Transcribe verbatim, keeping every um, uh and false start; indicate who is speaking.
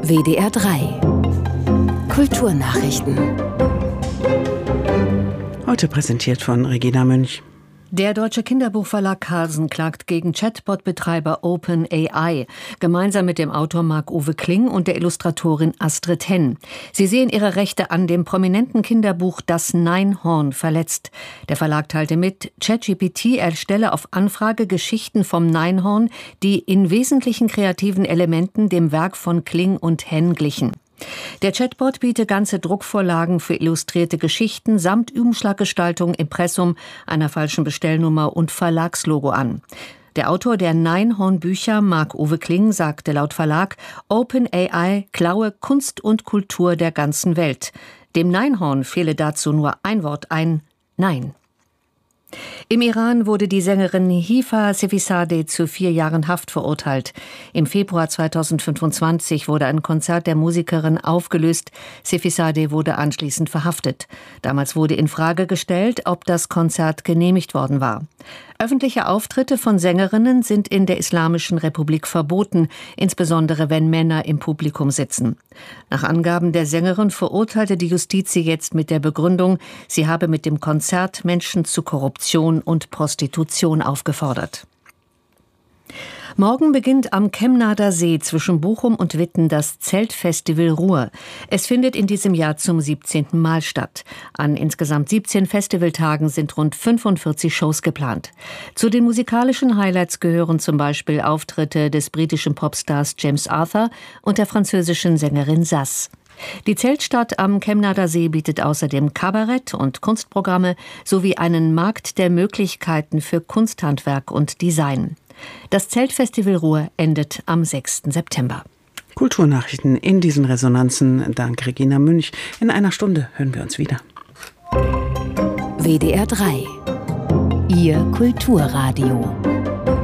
Speaker 1: W D R drei Kulturnachrichten.
Speaker 2: Heute präsentiert von Regina Münch.
Speaker 3: Der deutsche Kinderbuchverlag Carlsen klagt gegen Chatbot-Betreiber OpenAI, gemeinsam mit dem Autor Marc-Uwe Kling und der Illustratorin Astrid Henn. Sie sehen ihre Rechte an dem prominenten Kinderbuch Das Neinhorn verletzt. Der Verlag teilte mit, ChatGPT erstelle auf Anfrage Geschichten vom Neinhorn, die in wesentlichen kreativen Elementen dem Werk von Kling und Henn glichen. Der Chatbot biete ganze Druckvorlagen für illustrierte Geschichten samt Umschlaggestaltung, Impressum, einer falschen Bestellnummer und Verlagslogo an. Der Autor der Neinhorn-Bücher, Marc-Uwe Kling, sagte laut Verlag, OpenAI klaue Kunst und Kultur der ganzen Welt. Dem Neinhorn fehle dazu nur ein Wort, ein Nein. Im Iran wurde die Sängerin Hifa Sefizadeh zu vier Jahren Haft verurteilt. Im Februar zweitausendfünfundzwanzig wurde ein Konzert der Musikerin aufgelöst. Sefizadeh wurde anschließend verhaftet. Damals wurde in Frage gestellt, ob das Konzert genehmigt worden war. Öffentliche Auftritte von Sängerinnen sind in der Islamischen Republik verboten, insbesondere wenn Männer im Publikum sitzen. Nach Angaben der Sängerin verurteilte die Justiz sie jetzt mit der Begründung, sie habe mit dem Konzert Menschen zu Korruption und Prostitution aufgefordert. Morgen beginnt am Kemnader See zwischen Bochum und Witten das Zeltfestival Ruhr. Es findet in diesem Jahr zum siebzehnten Mal statt. An insgesamt siebzehn Festivaltagen sind rund fünfundvierzig Shows geplant. Zu den musikalischen Highlights gehören zum Beispiel Auftritte des britischen Popstars James Arthur und der französischen Sängerin Sass. Die Zeltstadt am Kemnader See bietet außerdem Kabarett- und Kunstprogramme sowie einen Markt der Möglichkeiten für Kunsthandwerk und Design. Das Zeltfestival Ruhr endet am sechsten September.
Speaker 2: Kulturnachrichten in diesen Resonanzen. Dank Regina Münch. In einer Stunde hören wir uns wieder.
Speaker 1: W D R drei Ihr Kulturradio.